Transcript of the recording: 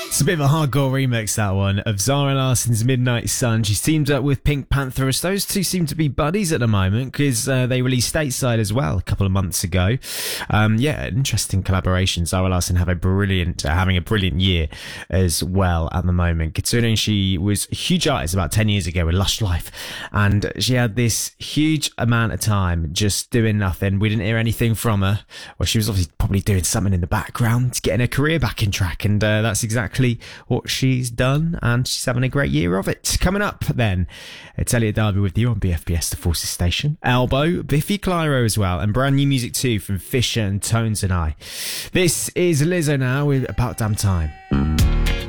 It's a bit of a hardcore remix, that one, of Zara Larsson's Midnight Sun. She's teamed up with Pink Pantheress. Those two seem to be buddies at the moment because they released Stateside as well a couple of months ago. Yeah, an interesting collaboration. Zara Larsson having a brilliant year as well at the moment, considering she was a huge artist about 10 years ago with Lush Life, and she had this huge amount of time just doing nothing. We didn't hear anything from her. Well, she was obviously probably doing something in the background, getting her career back in track, and that's exactly what she's done, and she's having a great year of it. Coming up then, it's Elliot Darby with you on BFBS The Forces Station. Elbow, Biffy Clyro as well, and brand new music too from Fisher and Tones and I. This is Lizzo now with About Damn Time.